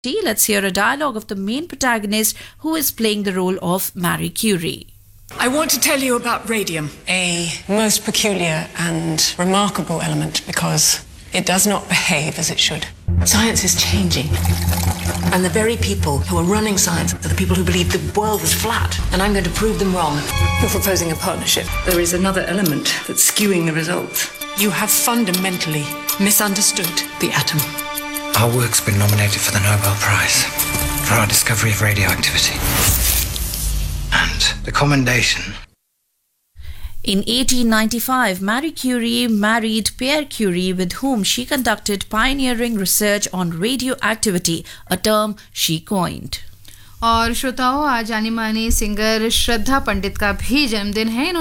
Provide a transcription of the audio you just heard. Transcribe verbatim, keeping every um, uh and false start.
Let's hear a dialogue of the main protagonist who is playing the role of Marie Curie. I want to tell you about radium. A most peculiar and remarkable element because it does not behave as it should. Science is changing. And the very people who are running science are the people who believe the world is flat. And I'm going to prove them wrong. You're proposing a partnership. There is another element that's skewing the results. You have fundamentally misunderstood the atom. Our work's been nominated for the Nobel Prize for our discovery of radioactivity. And the commendation. In eighteen ninety-five, Marie Curie married Pierre Curie, with whom she conducted pioneering research on radioactivity, a term she coined. और श्रोताओं, आज जानी मानी singer श्रद्धा पंडित का भी जन्मदिन है.